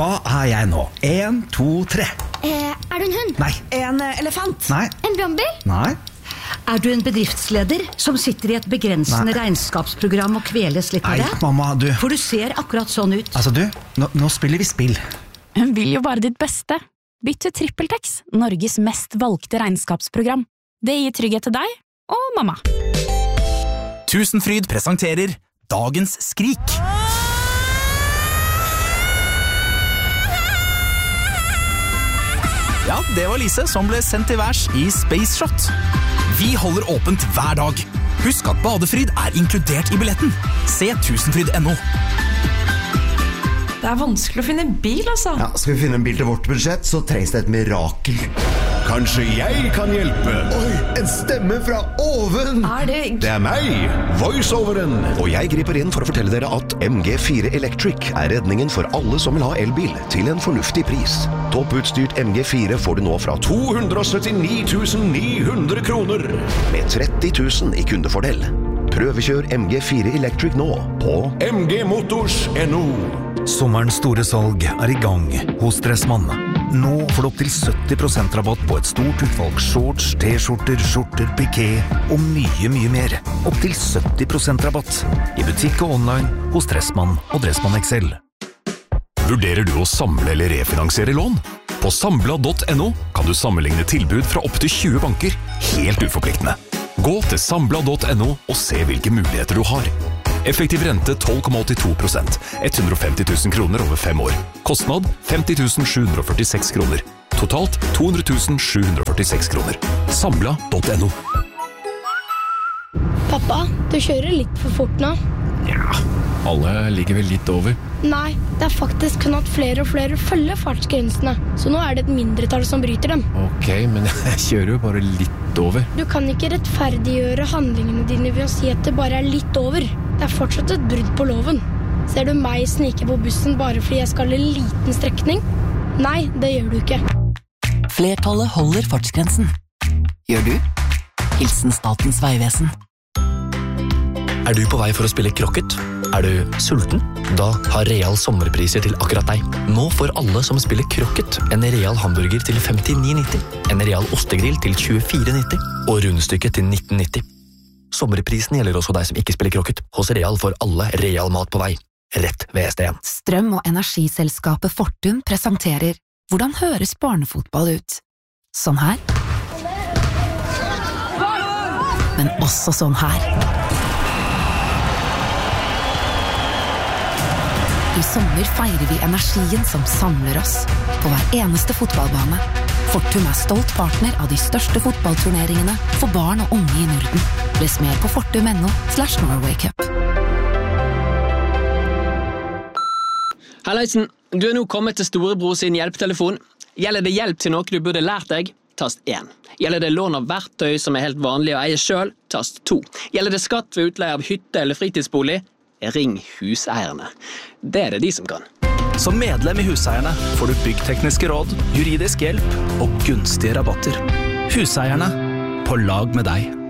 Hva jeg nå? 1, 2, 3. Er du en hund? Nei. En elefant? Nei. En brannbil? Nei. Er du en bedriftsleder som sitter i et begrensende regnskapsprogram og kveles litt av det? Nei, mamma, du. For du ser akkurat sånn ut. Altså, du, nå spiller vi spill. Hun vil jo bare ditt beste. Bytt til TrippelTex, Norges mest valgte regnskapsprogram. Det gir trygghet til deg og mamma. Tusenfryd presenterer Dagens skrik. Ja, det var Lise som ble sendt til værs i Space Shot. Vi holder åpent hver dag. Husk at badefryd er inkludert i billetten. Se tusenfryd.no. Det er vanskelig å finne bil, altså. Ja, skal vi finne en bil til vårt budsjett, så trengs det et mirakel. Kanskje jeg kan hjelpe? Oi, en stemme fra oven! Det er meg, voiceoveren. Og jeg griper inn for å fortelle dere at MG4 Electric er redningen for alle som vil ha elbil til en fornuftig pris. Topputstyrt MG4 får du nå fra 279 900 kroner. med 30 000 i kundefordel. Prøvekjør MG4 Electric nå på mgmotors.no. Sommerens store salg er i gang hos Dressmann. Nå får du opp til 70% rabatt på et stort utvalg shorts, t-skjorter, skjorter, piké og mye mer. Opp til 70% rabatt i butikk og online hos Dressmann og Dressmann XL. Vurderer du å samle eller refinansiere lån? På Sambla.no kan du sammenligne tilbud fra opp til 20 banker, helt uforpliktende. Gå til Sambla.no og se hvilke muligheter du har. Effektiv rente 12,82%, 150 000 kroner over 5 år. Kostnad 50 746 kroner. Totalt 200 746 kroner. Sambla.no. Pappa, du kjører litt for fort nå. Ja, alle ligger vel litt over. Nei, det er faktisk kun at flere og flere følger fartsgrensene. Så nå er det et mindretall som bryter dem. Ok, men jeg kjører jo bare litt over. Du kan ikke rettferdiggjøre handlingene dine ved å si at det bare er litt over. Det er fortsatt et brudd på loven. Ser du meg snike på bussen bare fordi jeg skal en liten strekning? Nei, det gjør du ikke. Flertallet holder fartsgrensen. Gjør du? Hilsen Statens vegvesen. Er du på vei for å spille krokket? Er du sulten? Da har Real sommerpriser til akkurat deg. Nå får alle som spiller krokket en Real hamburger til 59,90, en Real ostegrill til 24,90 og rundstykket til 19,90. Sommerprisen gjelder også deg som ikke spiller krokket. Hos Real får alle Real mat på vei. Rett ved ST1. Strøm- og energiselskapet Fortum presenterer Hvordan høres barnefotball ut? Sånn her. Men også sånn her. I sommer feirer vi energien som samler oss på hver eneste fotballbane. Fortum er stolt partner av de største fotballturneringene for barn og unge i Norden. Les mer på fortum.no/Norway Cup. Halleisen, du er nå kommet til Storebror sin hjelpetelefon. Gjelder det hjelp til noe du burde lært deg? Tast 1. Gjelder det lån av verktøy som er helt vanlig å eie selv? Tast 2. Gjelder det skatt ved utleie av hytte eller fritidsbolig? Ring huseierne. Det er det de som kan. Som medlem i Huseierne får du byggtekniske råd, juridisk hjelp og gunstige rabatter. Huseierne, på lag med deg.